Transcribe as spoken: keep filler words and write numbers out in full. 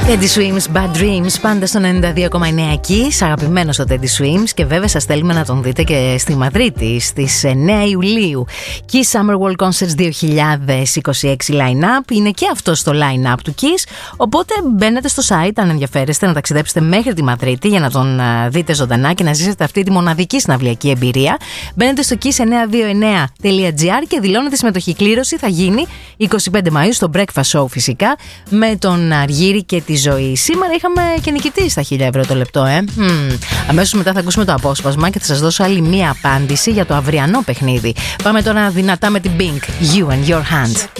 Teddy Swims, Bad Dreams, πάντα στο ενενήντα δύο κόμμα εννέα Kiss, αγαπημένος ο Teddy Swims, και βέβαια σας θέλουμε να τον δείτε και στη Μαδρίτη στις εννέα Ιουλίου. Kiss Summer World Concerts δύο χιλιάδες είκοσι έξι line-up, είναι και αυτό στο line-up του Kiss, οπότε μπαίνετε στο site αν ενδιαφέρεστε να ταξιδέψετε μέχρι τη Μαδρίτη για να τον δείτε ζωντανά και να ζήσετε αυτή τη μοναδική συναυλιακή εμπειρία. Μπαίνετε στο kiss εννιακόσια είκοσι εννέα τελεία gr και δηλώνετε συμμετοχή. Κλήρωση θα γίνει εικοστή πέμπτη Μαΐου στο Breakfast Show φυσικά, με τον Αργύρη και τη Ζωή. Σήμερα είχαμε και νικητή στα χίλια ευρώ το λεπτό, ε. Mm. Αμέσως μετά θα ακούσουμε το απόσπασμα και θα σας δώσω άλλη μία απάντηση για το αυριανό παιχνίδι. Πάμε τώρα δυνατά με την Pink, You and Your Hand.